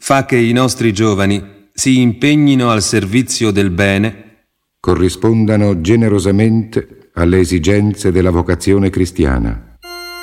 fa che i nostri giovani si impegnino al servizio del bene, corrispondano generosamente alle esigenze della vocazione cristiana